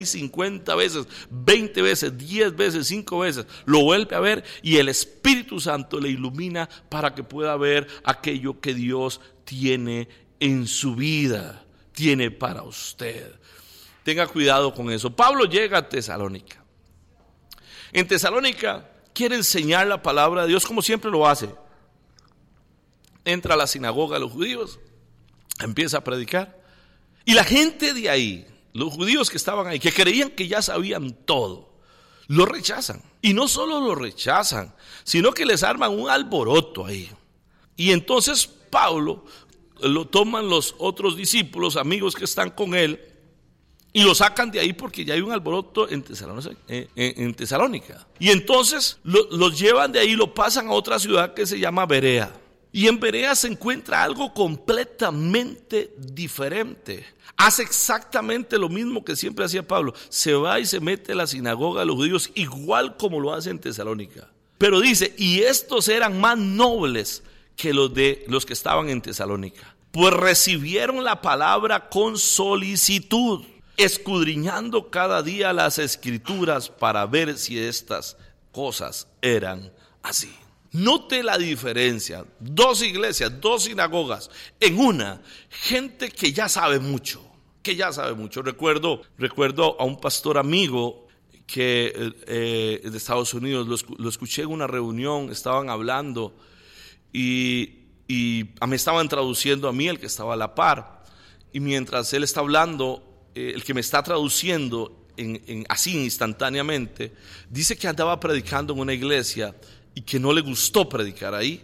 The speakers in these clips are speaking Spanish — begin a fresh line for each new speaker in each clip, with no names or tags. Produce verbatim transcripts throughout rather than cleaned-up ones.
cincuenta veces, veinte veces, diez veces, cinco veces, lo vuelve a ver y el Espíritu Santo le ilumina para que pueda ver aquello que Dios tiene en su vida, tiene para usted. Tenga cuidado con eso. Pablo llega a Tesalónica. En Tesalónica quiere enseñar la palabra de Dios como siempre lo hace. Entra a la sinagoga de los judíos, empieza a predicar y la gente de ahí, los judíos que estaban ahí, que creían que ya sabían todo, lo rechazan. Y no solo lo rechazan, sino que les arman un alboroto ahí. Y entonces Pablo lo toman los otros discípulos, amigos que están con él, y lo sacan de ahí porque ya hay un alboroto en Tesalónica. En, en Tesalónica. Y entonces lo, los llevan de ahí y lo pasan a otra ciudad que se llama Berea. Y en Berea se encuentra algo completamente diferente. Hace exactamente lo mismo que siempre hacía Pablo. Se va y se mete a la sinagoga de los judíos igual como lo hace en Tesalónica. Pero dice, y estos eran más nobles que los de los que estaban en Tesalónica, pues recibieron la palabra con solicitud, escudriñando cada día las escrituras para ver si estas cosas eran así. Note la diferencia, dos iglesias, dos sinagogas, en una, gente que ya sabe mucho, que ya sabe mucho. Recuerdo, recuerdo a un pastor amigo que eh, de Estados Unidos, lo, lo escuché en una reunión, estaban hablando y, y me estaban traduciendo a mí, el que estaba a la par, y mientras él está hablando, eh, el que me está traduciendo en, en, así instantáneamente, dice que andaba predicando en una iglesia y que no le gustó predicar ahí.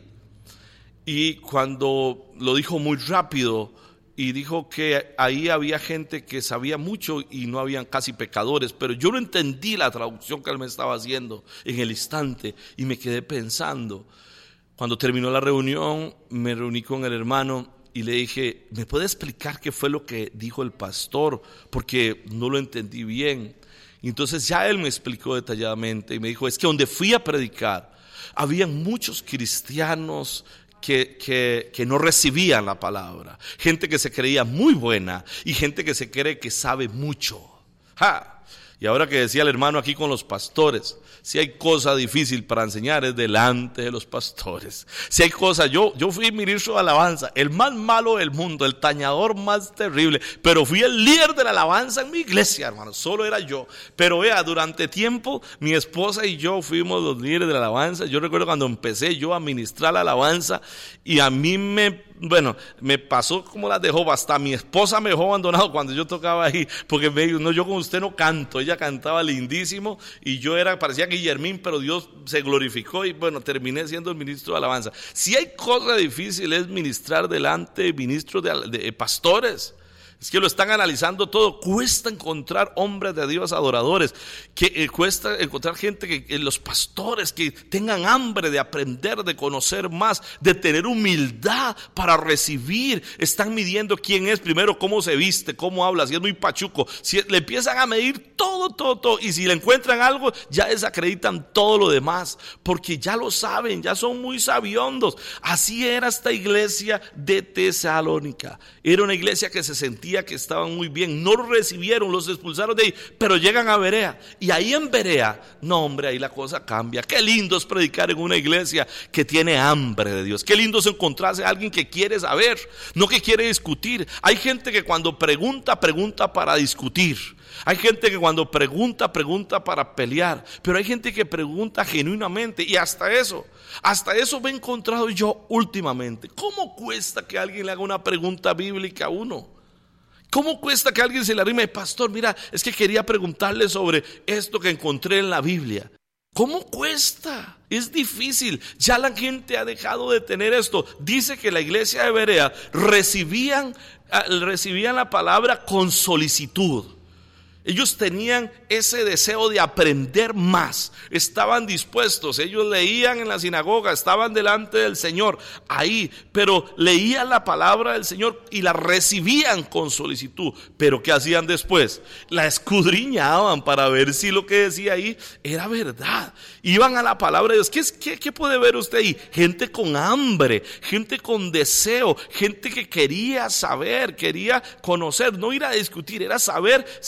Y cuando lo dijo muy rápido y dijo que ahí había gente que sabía mucho y no habían casi pecadores, pero yo no entendí la traducción que él me estaba haciendo en el instante y me quedé pensando. Cuando terminó la reunión, me reuní con el hermano y le dije, ¿me puede explicar qué fue lo que dijo el pastor? Porque no lo entendí bien. Y entonces ya él me explicó detalladamente y me dijo, es que donde fui a predicar, habían muchos cristianos que, que, que no recibían la palabra, gente que se creía muy buena y gente que se cree que sabe mucho. ¡Ja! Y ahora que decía el hermano aquí con los pastores, si hay cosa difícil para enseñar es delante de los pastores. Si hay cosa, yo, yo fui ministro de alabanza, el más malo del mundo, el tañador más terrible, pero fui el líder de la alabanza en mi iglesia, hermano, solo era yo. Pero vea, durante tiempo mi esposa y yo fuimos los líderes de la alabanza. Yo recuerdo cuando empecé yo a ministrar la alabanza y a mí me, bueno, me pasó como las dejó, hasta mi esposa me dejó abandonado cuando yo tocaba ahí, porque me dijo, no, yo con usted no canto. Ella cantaba lindísimo y yo era, parecía Guillermín, pero Dios se glorificó y bueno, terminé siendo el ministro de alabanza. Si hay cosa difícil es ministrar delante de ministros de, de, de pastores. Es que lo están analizando todo. Cuesta encontrar hombres de Dios adoradores, que eh, cuesta encontrar gente que eh, los pastores que tengan hambre de aprender, de conocer más, de tener humildad para recibir. Están midiendo quién es primero, cómo se viste, cómo habla, si es muy pachuco, si le empiezan a medir todo, todo, todo, y si le encuentran algo ya desacreditan todo lo demás, porque ya lo saben, ya son muy sabiondos. Así era esta iglesia de Tesalónica. Era una iglesia que se sentía que estaban muy bien, no lo recibieron, los expulsaron de ahí, pero llegan a Berea, y ahí en Berea, no hombre, ahí la cosa cambia. Qué lindo es predicar en una iglesia que tiene hambre de Dios. Qué lindo es encontrarse a alguien que quiere saber, no que quiere discutir. Hay gente que cuando pregunta, pregunta para discutir. Hay gente que cuando pregunta, pregunta para pelear, pero hay gente que pregunta genuinamente, y hasta eso, hasta eso me he encontrado yo últimamente. ¿Cómo cuesta que alguien le haga una pregunta bíblica a uno? ¿Cómo cuesta que alguien se le arrime? Pastor, mira, es que quería preguntarle sobre esto que encontré en la Biblia. ¿Cómo cuesta? Es difícil. Ya la gente ha dejado de tener esto. Dice que la iglesia de Berea recibían, recibían la palabra con solicitud. Ellos tenían ese deseo de aprender más, estaban dispuestos, ellos leían en la sinagoga, estaban delante del Señor, ahí, pero leían la palabra del Señor y la recibían con solicitud. Pero ¿qué hacían después? La escudriñaban para ver si lo que decía ahí era verdad. Iban a la palabra de Dios. ¿Qué, qué, qué puede ver usted ahí? Gente con hambre, gente con deseo, gente que quería saber, quería conocer, no ir a discutir, era saber si está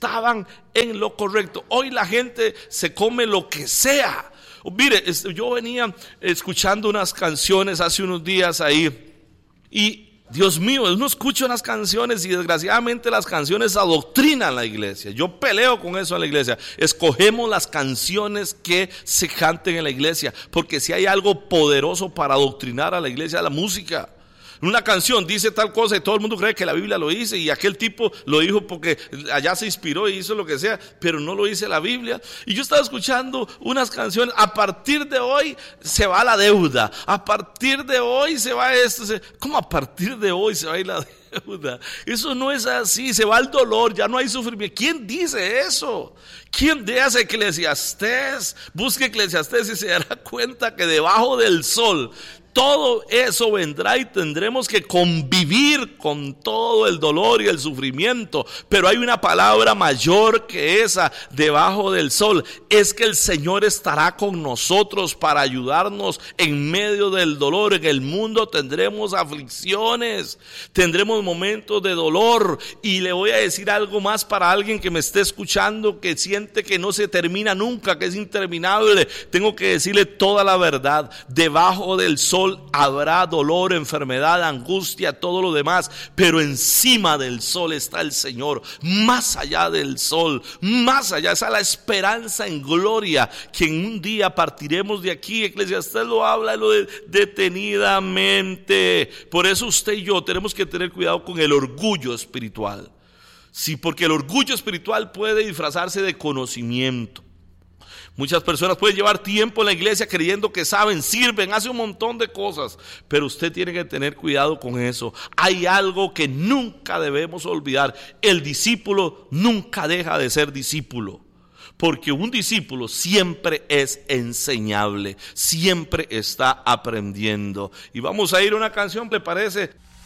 estaban en lo correcto. Hoy la gente se come lo que sea. Mire, yo venía escuchando unas canciones hace unos días ahí y Dios mío, uno escucha unas canciones y desgraciadamente las canciones adoctrinan la iglesia. Yo peleo con eso en la iglesia. Escogemos las canciones que se canten en la iglesia, porque si hay algo poderoso para adoctrinar a la iglesia, es la música. Una canción dice tal cosa y todo el mundo cree que la Biblia lo dice, y aquel tipo lo dijo porque allá se inspiró y hizo lo que sea, pero no lo dice la Biblia. Y yo estaba escuchando unas canciones: a partir de hoy se va la deuda, a partir de hoy se va esto. ¿Cómo a partir de hoy se va a ir la deuda? Eso no es así, se va el dolor, ya no hay sufrimiento. ¿Quién dice eso? ¿Quién hace Eclesiastés? Busque Eclesiastés y se dará cuenta que debajo del sol todo eso vendrá y tendremos que convivir con todo el dolor y el sufrimiento. Pero hay una palabra mayor que esa debajo del sol: es que el Señor estará con nosotros para ayudarnos en medio del dolor. En el mundo tendremos aflicciones, tendremos momentos de dolor. Y le voy a decir algo más para alguien que me esté escuchando, que siente que no se termina nunca, que es interminable. Tengo que decirle toda la verdad: debajo del sol habrá dolor, enfermedad, angustia, todo lo demás, pero encima del sol está el Señor. Más allá del sol, más allá, esa es la esperanza en gloria, que en un día partiremos de aquí. Eclesiastés lo habla lo de, detenidamente. Por eso usted y yo tenemos que tener cuidado con el orgullo espiritual. Sí, porque el orgullo espiritual puede disfrazarse de conocimiento. Muchas personas pueden llevar tiempo en la iglesia creyendo que saben, sirven, hacen un montón de cosas, pero usted tiene que tener cuidado con eso. Hay algo que nunca debemos olvidar: el discípulo nunca deja de ser discípulo, porque un discípulo siempre es enseñable, siempre está aprendiendo. Y vamos a ir a una canción, ¿le parece?